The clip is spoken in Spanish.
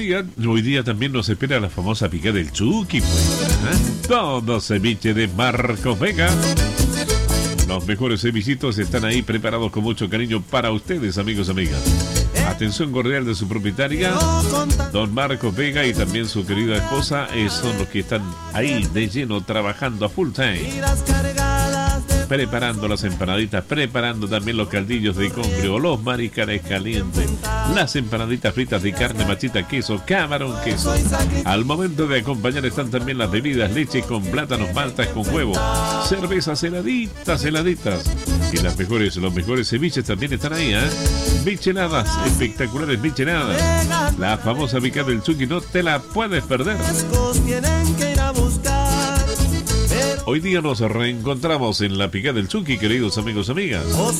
hoy día también nos espera la famosa picada del Chucky, pues. Todo ceviche de Marcos Vega. Los mejores cevichitos están ahí preparados con mucho cariño para ustedes, amigos y amigas. Atención cordial de su propietaria, don Marcos Vega, y también su querida esposa, son los que están ahí de lleno trabajando a full time. Preparando las empanaditas, preparando también los caldillos de congrio, los maricares calientes, las empanaditas fritas de carne, machita, queso, camarón, queso. Al momento de acompañar están también las bebidas, leche con plátanos, maltas con huevo, cervezas heladitas. Y los mejores ceviches también están ahí, micheladas, espectaculares micheladas. La famosa picada del Chucky, no te la puedes perder. Hoy día nos reencontramos en la picada del Chucky, queridos amigos y amigas.